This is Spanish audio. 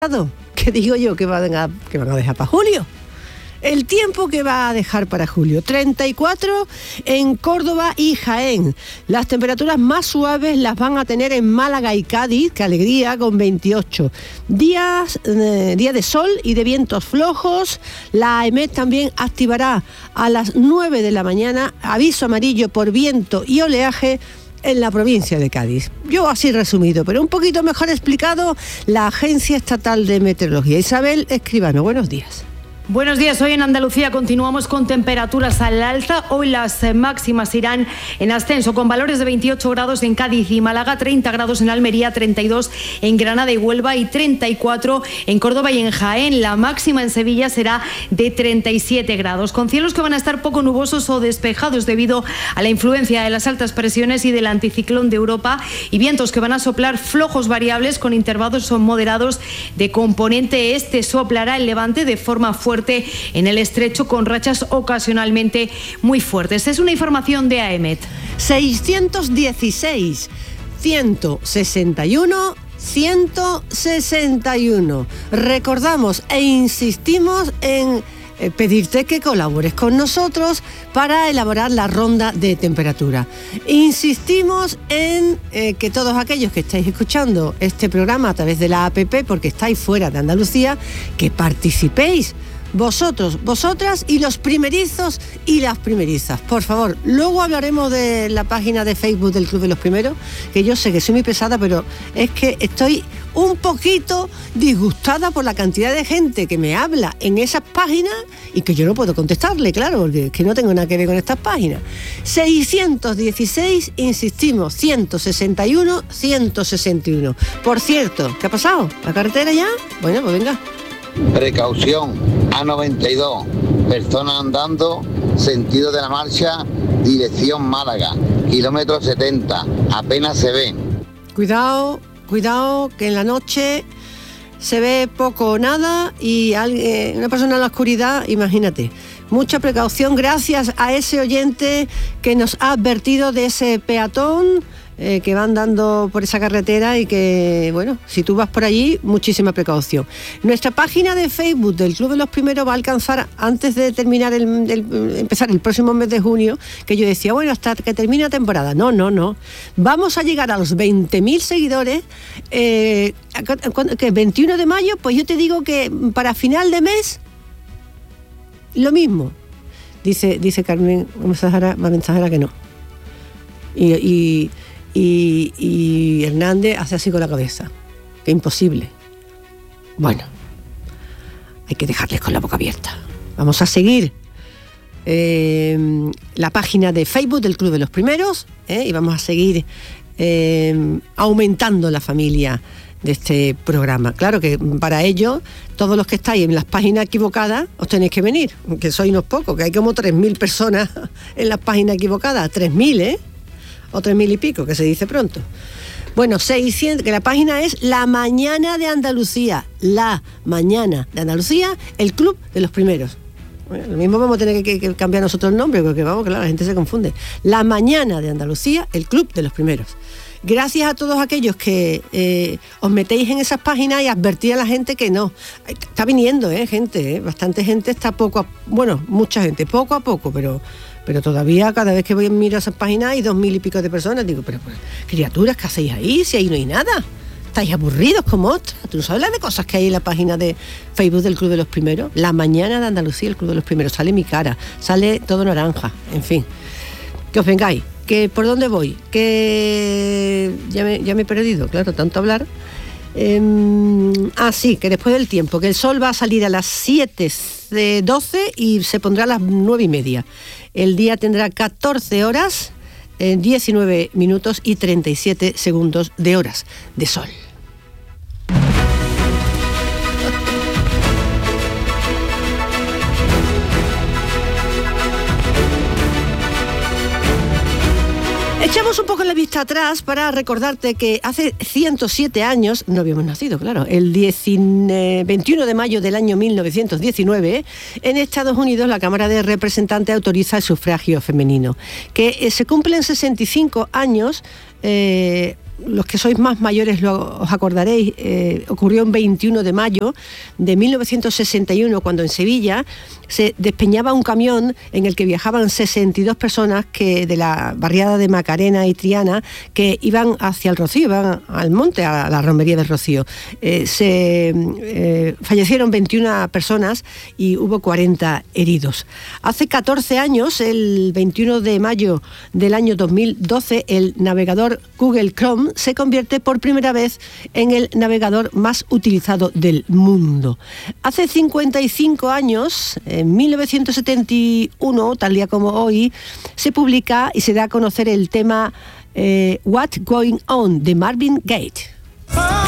¿Qué digo yo? Que van a dejar para julio. El tiempo que va a dejar para julio: 34 en Córdoba y Jaén. Las temperaturas más suaves las van a tener en Málaga y Cádiz, qué alegría, con 28. Día de sol y de vientos flojos. La AEMET también activará a las 9 de la mañana aviso amarillo por viento y oleaje en la provincia de Cádiz. Yo así resumido, pero un poquito mejor explicado, la Agencia Estatal de Meteorología. Isabel Escribano, buenos días. Buenos días. Hoy en Andalucía continuamos con temperaturas al alza. Hoy las máximas irán en ascenso, con valores de 28 grados en Cádiz y Málaga, 30 grados en Almería, 32 en Granada y Huelva y 34 en Córdoba y en Jaén. La máxima en Sevilla será de 37 grados, con cielos que van a estar poco nubosos o despejados debido a la influencia de las altas presiones y del anticiclón de Europa, y vientos que van a soplar flojos variables con intervalos moderados de componente este. Soplará el levante de forma fuerte en el estrecho, con rachas ocasionalmente muy fuertes. Es una información de AEMET. 616 161 161. Recordamos e insistimos en pedirte que colabores con nosotros para elaborar la ronda de temperatura. Insistimos en que todos aquellos que estáis escuchando este programa a través de la APP, porque estáis fuera de Andalucía, que participéis. Vosotros, vosotras y los primerizos y las primerizas, por favor. Luego hablaremos de la página de Facebook del Club de los Primeros, que yo sé que soy muy pesada, pero es que estoy un poquito disgustada por la cantidad de gente que me habla en esas páginas y que yo no puedo contestarle, claro, porque es que no tengo nada que ver con estas páginas. 616, insistimos, 161, 161. Por cierto, ¿qué ha pasado? ¿La carretera ya? Bueno, pues venga. Precaución, A92, persona andando, sentido de la marcha, dirección Málaga, kilómetro 70, apenas se ve. Cuidado, que en la noche se ve poco o nada y una persona en la oscuridad, imagínate. Mucha precaución, gracias a ese oyente que nos ha advertido de ese peatón que va andando por esa carretera y que, bueno, si tú vas por allí, muchísima precaución. Nuestra página de Facebook del Club de los Primeros va a alcanzar, antes de terminar empezar el próximo mes de junio, que yo decía, bueno, hasta que termine la temporada. No. Vamos a llegar a los 20.000 seguidores, que 21 de mayo, pues yo te digo que para final de mes, lo mismo. Dice Carmen, mensajera que no. Y Hernández hace así con la cabeza, que imposible. Bueno, hay que dejarles con la boca abierta. Vamos a seguir la página de Facebook del Club de los Primeros, y vamos a seguir aumentando la familia de este programa. Claro que para ello, todos los que estáis en las páginas equivocadas os tenéis que venir, que sois unos pocos, que hay como 3.000 personas en las páginas equivocadas. 3.000, o 3.000 y pico, que se dice pronto. Bueno, 600, que la página es La Mañana de Andalucía. La Mañana de Andalucía, el Club de los Primeros. Bueno, lo mismo vamos a tener que cambiar nosotros el nombre, porque vamos, claro, la gente se confunde. La Mañana de Andalucía, el Club de los Primeros. Gracias a todos aquellos que os metéis en esas páginas y advertís a la gente que no. Está viniendo, gente, bastante gente, está mucha gente, poco a poco, pero todavía cada vez que voy a mirar esas páginas hay 2.000 y pico de personas. Digo, pero criaturas, ¿qué hacéis ahí? Si ahí no hay nada. ¿Estáis aburridos como otras? ¿Tú no sabes las de cosas que hay en la página de Facebook del Club de los Primeros? La Mañana de Andalucía, el Club de los Primeros. Sale mi cara, sale todo naranja, en fin. Que os vengáis. ¿Que por dónde voy? Que ya me he perdido, claro, tanto hablar. Sí, que después del tiempo, que el sol va a salir a las 7:12 y se pondrá a las 9:30. El día tendrá 14 horas, 19 minutos y 37 segundos de horas de sol. Echamos un poco la vista atrás para recordarte que hace 107 años, no habíamos nacido, claro, el 21 de mayo del año 1919, en Estados Unidos la Cámara de Representantes autoriza el sufragio femenino, que se cumplen 65 años los que sois más mayores os acordaréis, ocurrió el 21 de mayo de 1961, cuando en Sevilla se despeñaba un camión en el que viajaban 62 personas de la barriada de Macarena y Triana, que iban hacia el Rocío, iban al monte, a la romería del Rocío. Fallecieron 21 personas y hubo 40 heridos. Hace 14 años, el 21 de mayo del año 2012, el navegador Google Chrome se convierte por primera vez en el navegador más utilizado del mundo. Hace 55 años, en 1971, tal día como hoy, se publica y se da a conocer el tema What's Going On de Marvin Gaye.